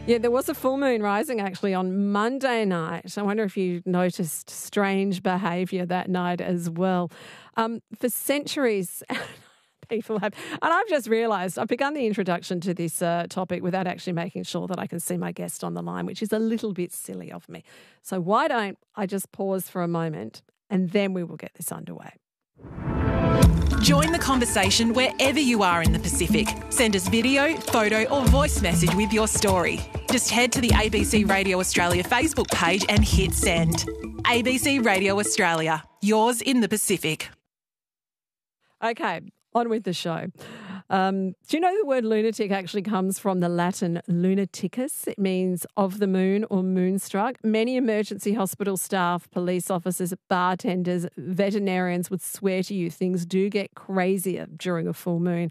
Yeah, there was a full moon rising actually on Monday night. I wonder if you noticed strange behaviour that night as well. For centuries, people have, and I've just realised I've begun the introduction to this topic without actually making sure that I can see my guest on the line, which is a little bit silly of me. So why don't I just pause for a moment and then we will get this underway. Join the conversation wherever you are in the Pacific. Send us video, photo or voice message with your story. Just head to the ABC Radio Australia Facebook page and hit send. ABC Radio Australia, yours in the Pacific. Okay, on with the show. Do you know the word lunatic actually comes from the Latin lunaticus? It means of the moon or moonstruck. Many emergency hospital staff, police officers, bartenders, veterinarians would swear to you things do get crazier during a full moon.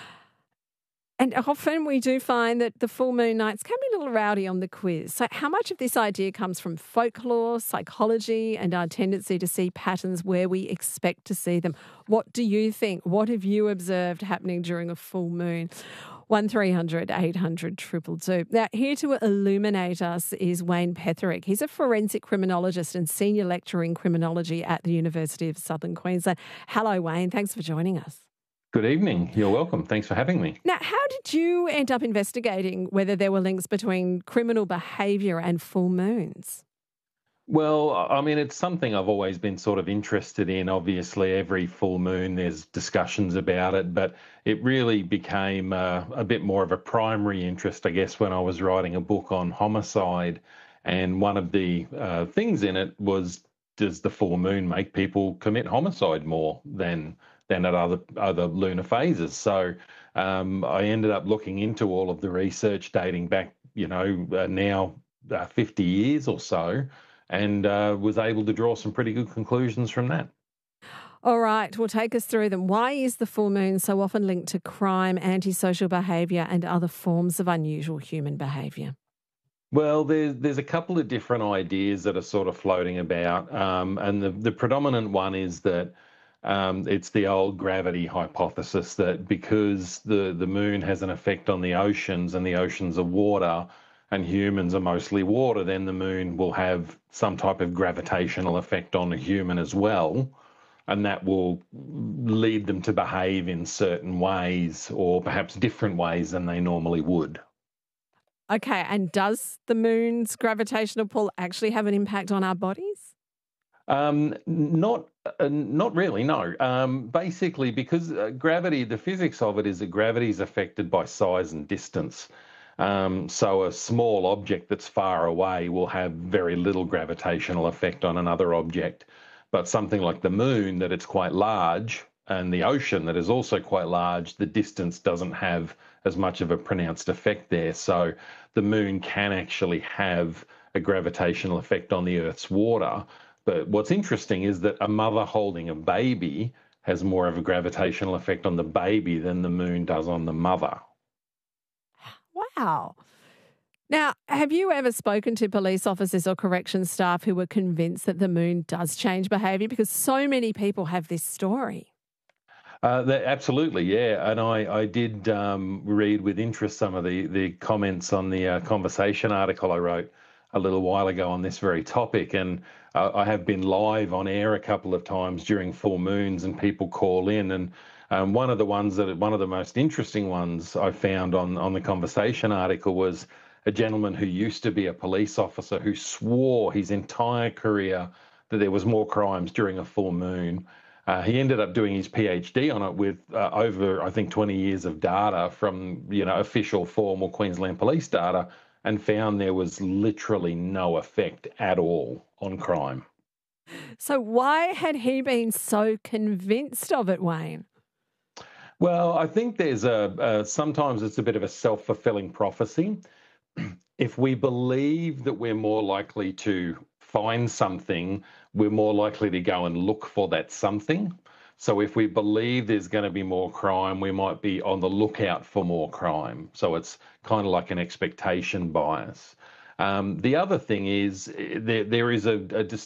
And often we do find that the full moon nights can be a little rowdy on the quiz. So how much of this idea comes from folklore, psychology, and our tendency to see patterns where we expect to see them? What do you think? What have you observed happening during a full moon? 1300 800 222. Now, here to illuminate us is Wayne Petherick. He's a forensic criminologist and senior lecturer in criminology at the University of Southern Queensland. Hello, Wayne. Thanks for joining us. Good evening. You're welcome. Thanks for having me. Now, how did you end up investigating whether there were links between criminal behaviour and full moons? Well, I mean, it's something I've always been sort of interested in. Obviously, every full moon there's discussions about it, but it really became a bit more of a primary interest, I guess, when I was writing a book on homicide. And one of the things in it was, does the full moon make people commit homicide more than at other lunar phases? So I ended up looking into all of the research dating back, now 50 years or so, and was able to draw some pretty good conclusions from that. All right, well, take us through them. Why is the full moon so often linked to crime, antisocial behaviour and other forms of unusual human behaviour? Well, there's a couple of different ideas that are sort of floating about, and the predominant one is that it's the old gravity hypothesis that because the moon has an effect on the oceans and the oceans are water and humans are mostly water, then the moon will have some type of gravitational effect on a human as well. And that will lead them to behave in certain ways or perhaps different ways than they normally would. Okay, and does the moon's gravitational pull actually have an impact on our bodies? Not really, no. Basically, because gravity, the physics of it is that gravity is affected by size and distance. So a small object that's far away will have very little gravitational effect on another object. But something like the moon, that it's quite large, and the ocean that is also quite large, the distance doesn't have as much of a pronounced effect there. So the moon can actually have a gravitational effect on the Earth's water. But what's interesting is that a mother holding a baby has more of a gravitational effect on the baby than the moon does on the mother. Wow. Now, have you ever spoken to police officers or corrections staff who were convinced that the moon does change behaviour? Because so many people have this story. Absolutely, yeah. And I did read with interest some of the comments on the Conversation article I wrote a little while ago on this very topic. And I have been live on air a couple of times during full moons and people call in. And one of the most interesting ones I found on the Conversation article was a gentleman who used to be a police officer who swore his entire career that there was more crimes during a full moon. He ended up doing his PhD on it with over, I think, 20 years of data from, official formal Queensland police data, and found there was literally no effect at all on crime. So why had he been so convinced of it, Wayne? Well, I think there's sometimes it's a bit of a self-fulfilling prophecy. If we believe that we're more likely to find something, we're more likely to go and look for that something. So if we believe there's going to be more crime, we might be on the lookout for more crime. So it's kind of like an expectation bias. The other thing is there is a